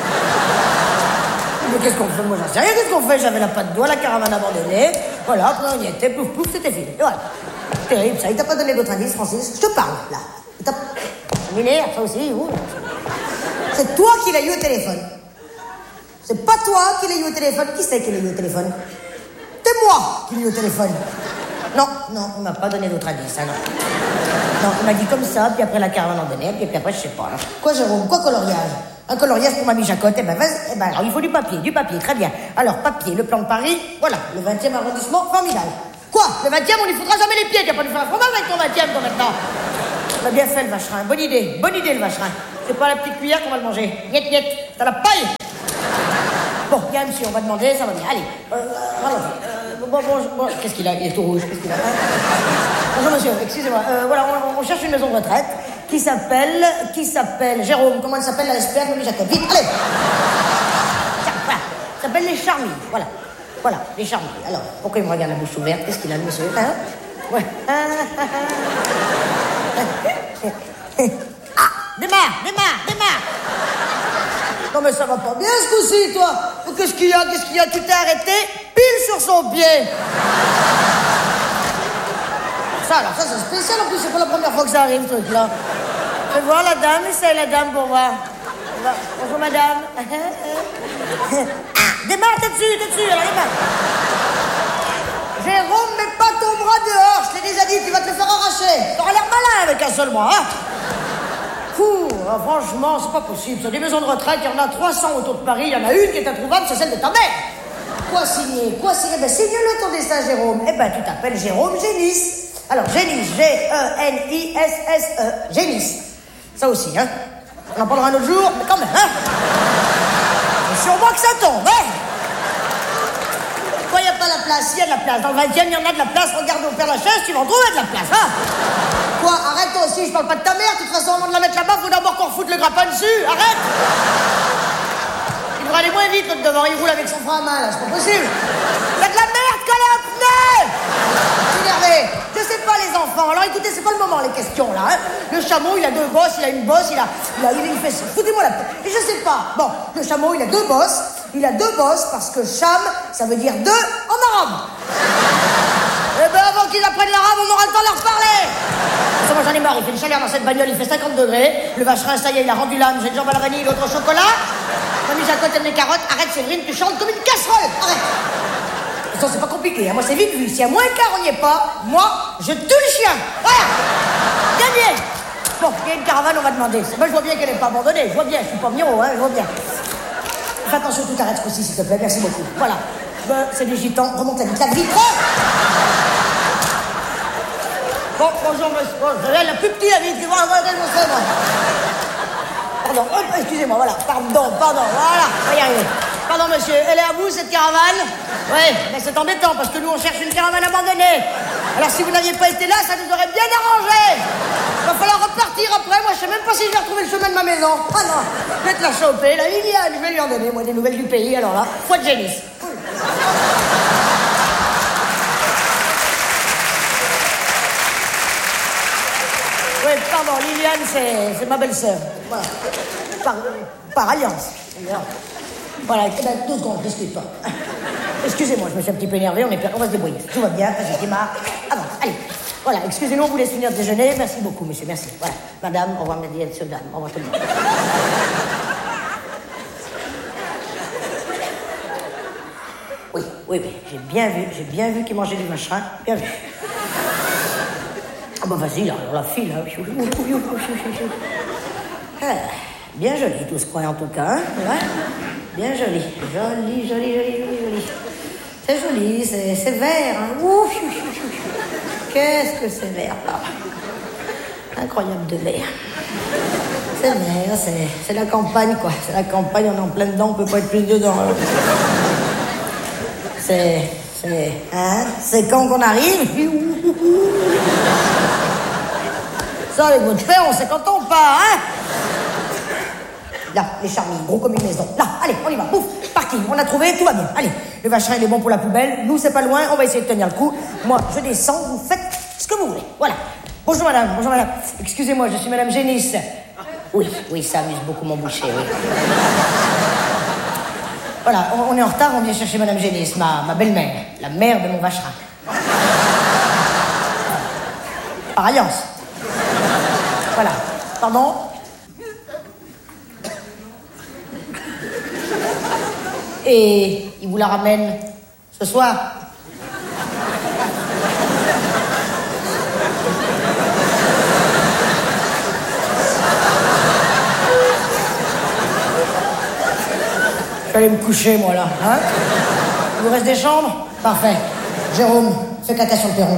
Mais qu'est-ce qu'on fait? Moi, j'en sais rien. Qu'est-ce qu'on fait? J'avais la patte doigt, la caravane abandonnée. Voilà, après, on y était. Pouf, c'était fini. Et voilà. Terrible, ça. Il t'a pas donné d'autres indices, Francis? Je te parle, là. Il t'a... Miller, ça aussi, ouh. C'est toi qui l'as eu au téléphone. C'est pas toi qui l'as eu au téléphone. Qui c'est qui l'a eu au téléphone? C'est moi qui l'ai eu au téléphone. Non, on m'a pas donné d'autres indices, hein, non. Non, on m'a dit comme ça, puis après la caravane abandonnée, puis après, je sais pas. Alors. Quoi, Jérôme? Quoi, coloriage? Un coloriage pour mamie Jacotte? Alors, il faut du papier, très bien. Alors, papier, le plan de Paris, voilà, le 20e arrondissement, formidable. Quoi? Le 20e, on n'y foutra jamais les pieds, tu vas pas nous faire un fromage avec ton 20e, toi, maintenant. On a bien fait, le vacherin, bonne idée, le vacherin. C'est pas la petite cuillère qu'on va le manger. Niet, t'as la paille. Bon, bien, monsieur, on va demander, ça va bien. Allez, bon, qu'est-ce qu'il a? Il est tout rouge, qu'est-ce qu'il a? Bonjour monsieur, excusez-moi. Voilà, on cherche une maison de retraite qui s'appelle Jérôme. Comment elle s'appelle la SPR de Jacob? Vite, allez. Tiens, voilà. Ça s'appelle les Charmilles. Voilà, les Charmilles. Alors, pourquoi il me regarde la bouche ouverte? Qu'est-ce qu'il a, le monsieur? Hein? Ouais. Démarre. Non mais ça va pas bien ce coup-ci, toi. Qu'est-ce qu'il y a? Tu t'es arrêté pile sur son pied. Ça c'est spécial en plus, c'est pas la première fois que ça arrive, ce truc-là. Fais voir la dame, essaye la dame pour voir. Bonjour madame. Démarre, t'es dessus, alors démarre. Jérôme, mets pas ton bras dehors, je t'ai déjà dit, tu vas te le faire arracher. T'auras l'air malin avec un seul bras, hein. Franchement, c'est pas possible. Sur des maisons de retraite, il y en a 300 autour de Paris, il y en a une qui est introuvable, c'est celle de ta mère. Quoi signer? Ben signe-le ton dessin, Jérôme. Eh ben, tu t'appelles Jérôme Génis. Alors, Génis, Genisse, Génis. Ça aussi, hein. On en parlera un autre jour, mais quand même, hein. C'est sur moi que ça tombe, hein. Pourquoi il n'y a pas la place? Il y a de la place. Dans le 20e, il y en a de la place. Regarde au Père-Lachaise, tu vas en trouver de la place, hein. Quoi? Arrête toi aussi, je parle pas de ta mère. De toute façon, avant de la mettre là-bas, faut d'abord qu'on refoute le grappin dessus. Arrête. Il devrait aller moins vite, l'autre devant. Il roule avec son frein à main, là. C'est pas possible. Il y a de la merde collée à pneu. Énervé. Je sais pas, les enfants. Alors écoutez, c'est pas le moment, les questions, là, hein. Le chameau, il a deux bosses, il a une bosse, il a une fesse. Foutez-moi la paix. Et je sais pas. Bon, le chameau, il a deux bosses. Il a deux bosses parce que cham, ça veut dire deux en arabe. Eh ben, avant qu'ils apprennent l'arabe, on aura le temps de leur parler. Ça, moi, j'en ai marre. Il fait une chaleur dans cette bagnole, il fait 50 degrés. Le vacherin, ça y est, il a rendu l'âme. J'ai une jambe à la vanille, l'autre au chocolat. Mamie Jacotte aime les carottes. Arrête, Séverine, tu chantes comme une casserole. Arrête. Ça, c'est pas compliqué, hein. Moi, c'est vite vu. Si à moins quart, on n'y est pas, moi, je tue le chien. Voilà. Gagné. Bon, il y a une caravane, on va demander. Moi, je vois bien qu'elle n'est pas abandonnée. Je vois bien, je suis pas miro, hein, je vois bien. Fais attention, tout arrête ce coup-ci, s'il te plaît. Merci beaucoup. Voilà. C'est des gitans. Remonte la vitre. Bon, bonjour, monsieur. Bon, elle a plus petit, la vitre. Pardon, excusez-moi, voilà. Pardon, voilà. On va y arriver. Pardon, monsieur. Elle est à vous, cette caravane? Oui, mais c'est embêtant, parce que nous, on cherche une caravane abandonnée. Alors, si vous n'aviez pas été là, ça nous aurait bien arrangé. Il va falloir repartir après. Moi, je sais même pas si je vais retrouver le chemin de ma maison. Ah non, je vais te la choper. La Liliane, je vais lui en donner, moi, des nouvelles du pays. Alors là, foi de génie. Oui, pardon, Liliane, c'est ma belle-sœur. Voilà. Par alliance, d'ailleurs. Voilà, 2 secondes, discute pas. Excusez-moi, je me suis un petit peu énervé, on va se débrouiller. Tout va bien, vas-y, démarre. Avance, allez. Voilà, excusez-nous, on vous laisse finir de déjeuner. Merci beaucoup, monsieur, merci. Voilà, madame, au revoir, monsieur, dame, au revoir tout le monde. Oui, j'ai bien vu qu'il mangeait du machin, bien vu. Ah bah vas-y, là, la file, là. Ah, bien joli tout ce coin en tout cas, hein, ouais. Bien joli. Joli. C'est joli, c'est vert, hein. Ouf, qu'est-ce que c'est vert, là. Incroyable de vert. C'est vert, c'est la campagne, quoi. C'est la campagne, on est en plein dedans, on peut pas être plus dedans. C'est quand qu'on arrive. Ça, les mots de fer, on sait quand on part, hein. Là, les Charmilles, gros comme une maison. Là, allez, on y va. Pouf, parking, on a trouvé, tout va bien. Allez, le vacherin, il est bon pour la poubelle. Nous, c'est pas loin, on va essayer de tenir le coup. Moi, je descends, vous faites ce que vous voulez. Voilà. Bonjour, madame. Excusez-moi, je suis madame Génis. Oui, ça amuse beaucoup mon boucher, oui. Voilà, on est en retard, on vient chercher madame Génis, ma belle-mère, la mère de mon vacherin. Par alliance. Voilà. Pardon? Et il vous la ramène ce soir? Je vais aller me coucher, moi, là. Hein? Il vous reste des chambres? Parfait. Jérôme, fais caca sur le perron.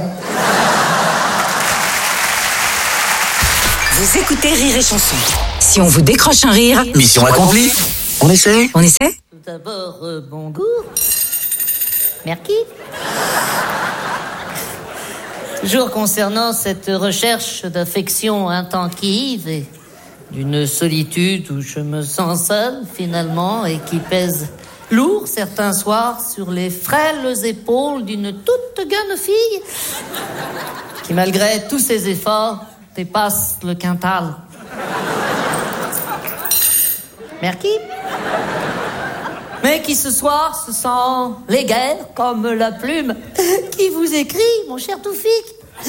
Vous écoutez Rire et Chanson. Si on vous décroche un rire... Mission accomplie. On essaie? Tout d'abord, bon goût. Merci. Toujours concernant cette recherche d'affection intensive et d'une solitude où je me sens seul finalement et qui pèse lourd certains soirs sur les frêles épaules d'une toute jeune fille qui, malgré tous ses efforts, dépasse le quintal. Merci. Mais qui ce soir se sent léguère comme la plume qui vous écrit, mon cher Toufik,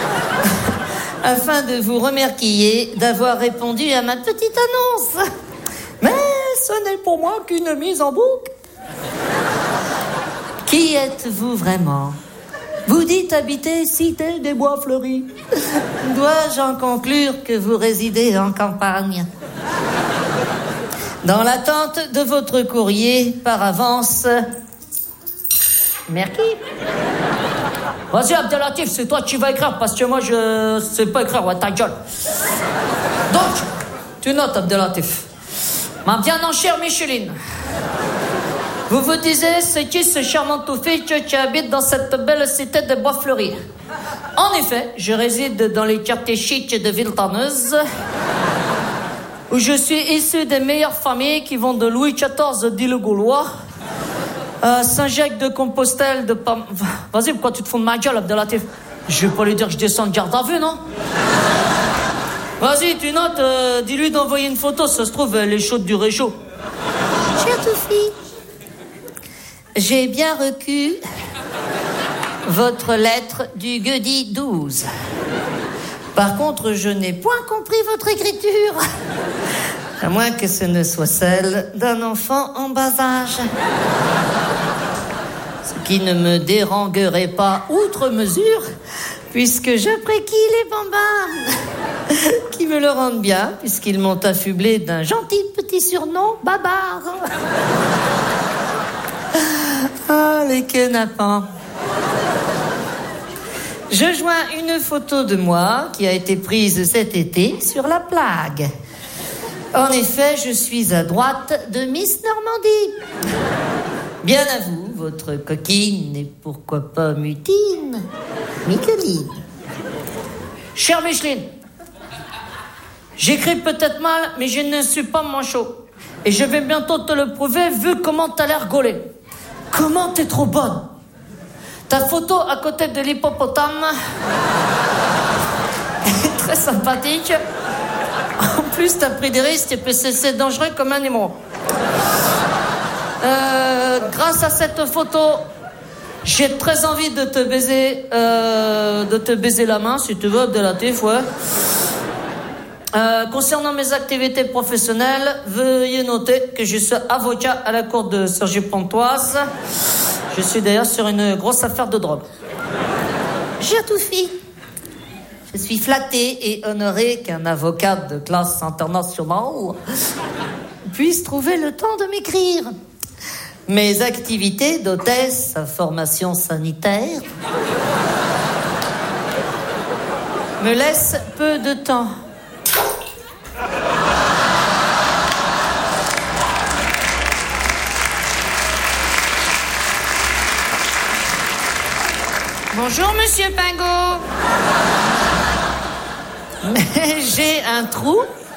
afin de vous remercier d'avoir répondu à ma petite annonce. Mais ce n'est pour moi qu'une mise en boucle. Qui êtes-vous vraiment? Vous dites habiter Cité des Bois Fleuris. Dois-je en conclure que vous résidez en campagne? Dans l'attente de votre courrier, par avance. Merci. Vas-y, Abdelatif, c'est toi qui vas écrire, parce que moi, je sais pas écrire, ouais, ta gueule. Donc, tu notes, Abdelatif. Ma bien en chère Micheline. Vous vous disiez, c'est qui ce charmant Toufik qui habite dans cette belle cité de Bois Fleuris? En effet, je réside dans les quartiers chics de Villetaneuse, où je suis issu des meilleures familles qui vont de Louis XIV d'Île-Gaulois à Saint-Jacques-de-Compostelle de Pam... Vas-y, pourquoi tu te fous de ma gueule, Abdelatif? Je vais pas lui dire que je descends de garde à vue, non? Vas-y, tu notes, dis-lui d'envoyer une photo, ça se trouve, elle est chaude du réchaud. Cher Toufi, J'ai bien reçu votre lettre du jeudi 12. Par contre, je n'ai point compris votre écriture. À moins que ce ne soit celle d'un enfant en bas âge. Ce qui ne me dérangerait pas outre mesure, puisque j'apprécie les bambins, qui me le rendent bien, puisqu'ils m'ont affublé d'un gentil petit surnom, Babar. Ah, les kenapans. Je joins une photo de moi qui a été prise cet été sur la plaque. En effet, je suis à droite de Miss Normandie. Bien à vous, votre coquine et pourquoi pas mutine, Micheline. Chère Micheline, j'écris peut-être mal, mais je ne suis pas manchot. Et je vais bientôt te le prouver vu comment t'as l'air gaulée. Comment t'es trop bonne. Ta photo à côté de l'hippopotame est très sympathique. En plus, t'as pris des risques et c'est dangereux comme animal. Grâce à cette photo, j'ai très envie de te baiser la main, si tu veux, Abdelatif, ouais. Concernant mes activités professionnelles, veuillez noter que je suis avocat à la cour de Cergy-Pontoise. Je suis d'ailleurs sur une grosse affaire de drogue. cher Toufi, Je suis flatté et honoré qu'un avocat de classe internationale puisse trouver le temps de m'écrire. Mes activités d'hôtesse à formation sanitaire me laissent peu de temps. Bonjour, monsieur Pingot. Mais j'ai un trou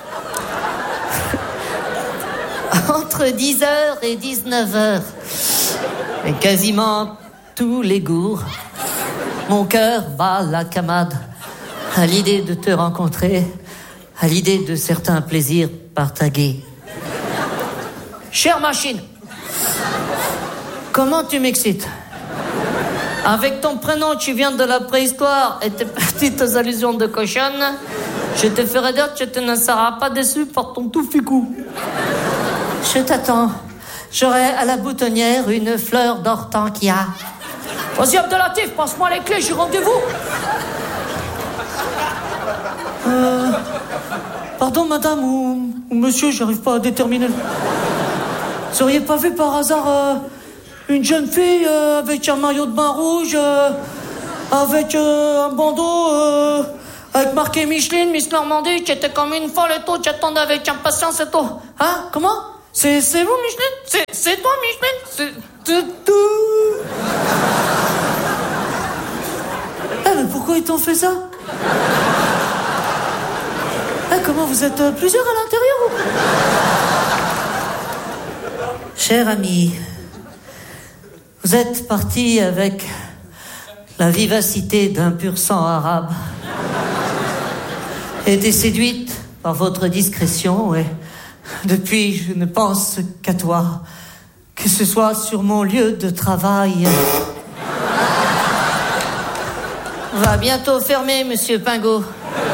entre 10h et 19h. Et quasiment tous les jours, mon cœur bat la camade à l'idée de te rencontrer, à l'idée de certains plaisirs partagés. Chère machine, comment tu m'excites? Avec ton prénom qui vient de la préhistoire et tes petites allusions de cochonne, je te ferai dire que tu ne seras pas déçu par ton tout ficou. Je t'attends. J'aurai à la boutonnière une fleur d'hortensia. Vas-y, Abdelatif, passe-moi les clés, j'ai rendez-vous. Pardon, madame ou monsieur, j'arrive pas à déterminer. Vous auriez pas vu par hasard une jeune fille avec un maillot de bain rouge, avec un bandeau, avec marqué Micheline, Miss Normandie, qui était comme une folle et tout, qui attendait avec impatience et tout. Hein? Comment? C'est vous, Micheline? C'est toi, Micheline? C'est tout. Ah, mais pourquoi ils t'ont fait ça? Ah, comment vous êtes plusieurs à l'intérieur ou... Cher ami, vous êtes parti avec la vivacité d'un pur sang arabe. J'ai été séduite par votre discrétion et depuis je ne pense qu'à toi, que ce soit sur mon lieu de travail. On va bientôt fermer, monsieur Pingot.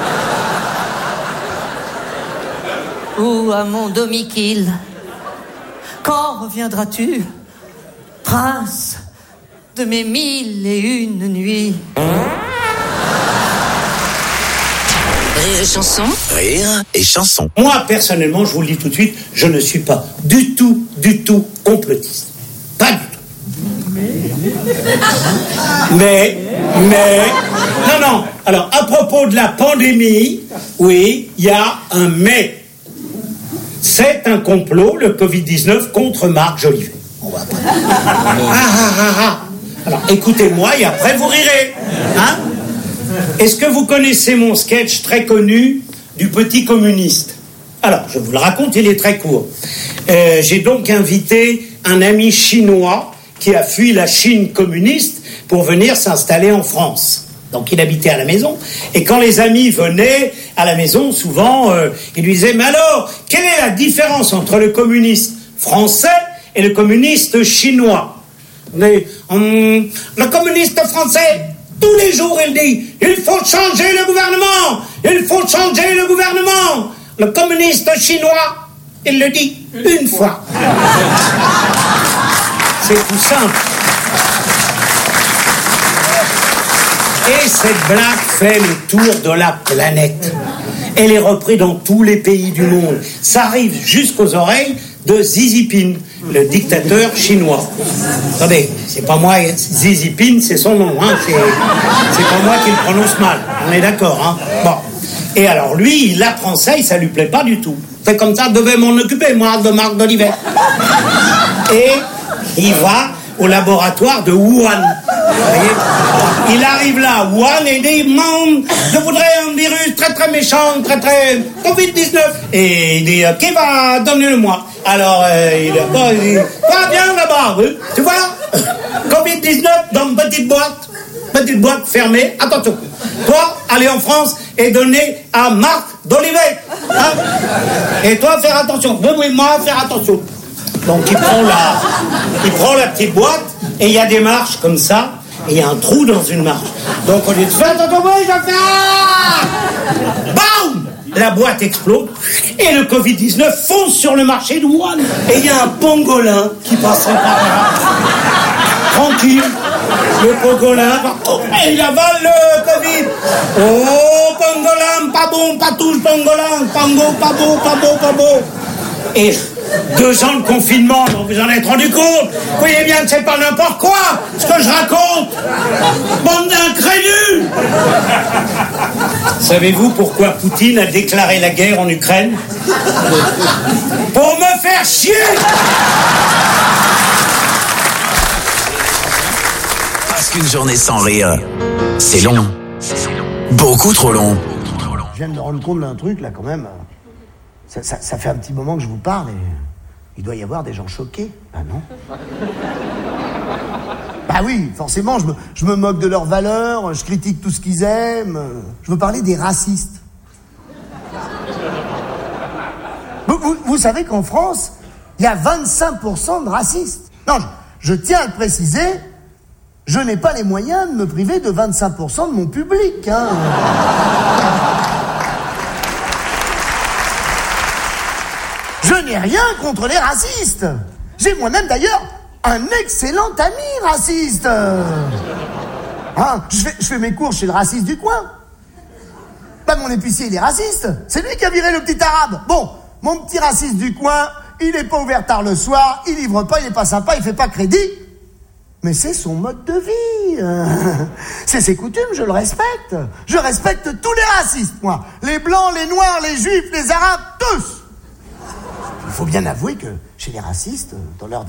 Ou à mon domicile. Quand reviendras-tu, prince de mes 1001 nuits? Rire et chanson. Rire et chanson. Moi, personnellement, je vous le dis tout de suite, je ne suis pas du tout complotiste. Pas du tout. Mais, non. Alors, à propos de la pandémie, oui, il y a un mais. C'est un complot, le Covid-19, contre Marc Jolivet. On va pas... Alors, écoutez-moi et après vous rirez. Hein? Est-ce que vous connaissez mon sketch très connu du petit communiste? Alors, je vous le raconte, il est très court. J'ai donc invité un ami chinois qui a fui la Chine communiste pour venir s'installer en France. Donc il habitait à la maison, et quand les amis venaient à la maison, souvent, ils lui disaient « Mais alors, quelle est la différence entre le communiste français et le communiste chinois ?» Le communiste français, tous les jours, il dit « Il faut changer le gouvernement! Il faut changer le gouvernement !» Le communiste chinois, il le dit une fois. C'est tout simple. Et cette blague fait le tour de la planète. Elle est reprise dans tous les pays du monde. Ça arrive jusqu'aux oreilles de Xi Jinping, le dictateur chinois. Attendez, c'est pas moi, Xi Jinping, c'est son nom, hein. C'est pas moi qui le prononce mal. On est d'accord, hein. Bon. Et alors lui, il apprend ça, ça lui plaît pas du tout. C'est comme ça, je devais m'en occuper, moi, de Marc Jolivet. Et il va au laboratoire de Wuhan. Vous voyez, il arrive là, Wuhan, et il dit « Je voudrais un virus très très méchant, très très Covid-19. » Et il dit « Qui va donner le moi ?» Alors, il dit « Va bien là-bas, tu vois, Covid-19 dans une petite boîte fermée, attention. Toi, allez en France et donner à Marc Jolivet. Hein? Et toi, faire attention. Oui, moi, faire attention. » Donc il prend la petite boîte et il y a des marches comme ça et il y a un trou dans une marche. Donc on lui dit fais attention, je vais faire. Bam! La boîte explose et le Covid-19 fonce sur le marché de Wuhan. Et il y a un pangolin qui passe par là. Tranquille. Le pangolin, et il avale le Covid. Oh, pangolin, pas bon, pas touche, pangolin. Pango, pas beau, pas beau, pas beau. Et 2 ans de confinement, donc vous en êtes rendu compte. Vous voyez bien que c'est pas n'importe quoi ce que je raconte. Bande d'incrédules. Savez-vous pourquoi Poutine a déclaré la guerre en Ukraine? Pour me faire chier. Parce qu'une journée sans rire, c'est long. Beaucoup trop long. Je viens de me rendre compte d'un truc là quand même. Ça fait un petit moment que je vous parle et il doit y avoir des gens choqués. Ah non? Bah oui, forcément, je me moque de leurs valeurs, je critique tout ce qu'ils aiment. Je veux parler des racistes. Vous savez qu'en France, il y a 25% de racistes. Non, je tiens à le préciser, je n'ai pas les moyens de me priver de 25% de mon public, hein. Je n'ai rien contre les racistes. J'ai moi-même d'ailleurs un excellent ami raciste. Hein, je fais mes courses chez le raciste du coin. Bah mon épicier il est raciste. C'est lui qui a viré le petit arabe. Bon, mon petit raciste du coin, il n'est pas ouvert tard le soir, il livre pas, il est pas sympa, il fait pas crédit. Mais c'est son mode de vie. C'est ses coutumes, je le respecte. Je respecte tous les racistes, moi. Les blancs, les noirs, les juifs, les arabes, tous. Il faut bien avouer que chez les racistes, dans leur